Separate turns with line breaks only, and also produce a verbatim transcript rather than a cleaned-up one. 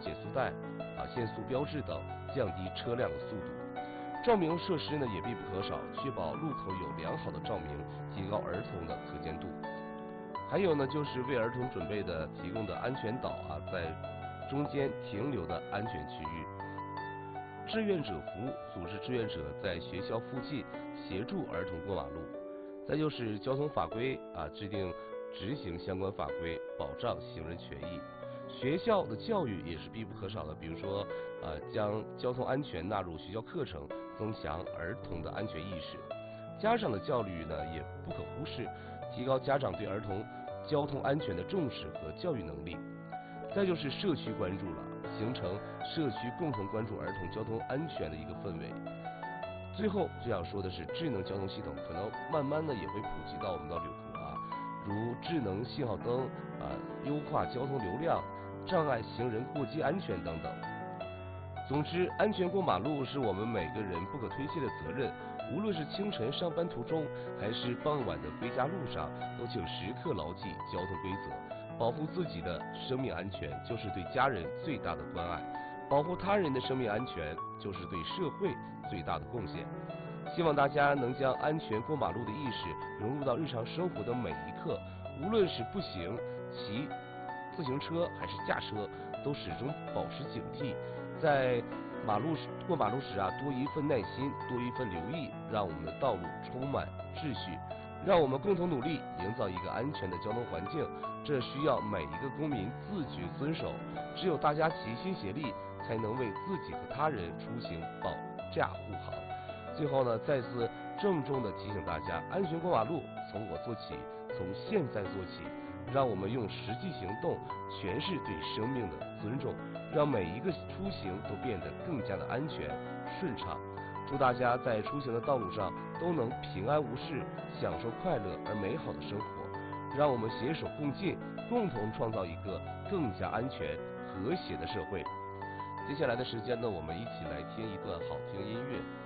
减速带、啊限速标志等，降低车辆的速度。照明设施呢也必不可少，确保路口有良好的照明，提高儿童的可见度。还有呢，就是为儿童准备的提供的安全岛啊，在中间停留的安全区域。志愿者服务，组织志愿者在学校附近协助儿童过马路。再就是交通法规啊，制定执行相关法规，保障行人权益。学校的教育也是必不可少的，比如说呃，将交通安全纳入学校课程，增强儿童的安全意识。家长的教育呢也不可忽视，提高家长对儿童交通安全的重视和教育能力。再就是社区关注了，形成社区共同关注儿童交通安全的一个氛围。最后最想说的是，智能交通系统可能慢慢的也会普及到我们的旅途啊，如智能信号灯啊，优化交通流量，障碍行人过街安全等等。总之，安全过马路是我们每个人不可推卸的责任。无论是清晨上班途中，还是傍晚的回家路上，都请时刻牢记交通规则，保护自己的生命安全，就是对家人最大的关爱；保护他人的生命安全，就是对社会最大的贡献。希望大家能将安全过马路的意识融入到日常生活的每一刻，无论是步行、骑自行车还是驾车，都始终保持警惕，在马路过马路时啊，多一份耐心，多一份留意，让我们的道路充满秩序。让我们共同努力，营造一个安全的交通环境。这需要每一个公民自觉遵守，只有大家齐心协力，才能为自己和他人出行保驾护航。最后呢，再次郑重的提醒大家，安全过马路从我做起，从现在做起。让我们用实际行动诠释对生命的尊重，让每一个出行都变得更加的安全顺畅。祝大家在出行的道路上都能平安无事，享受快乐而美好的生活。让我们携手共进，共同创造一个更加安全和谐的社会。接下来的时间呢，我们一起来听一段好听音乐。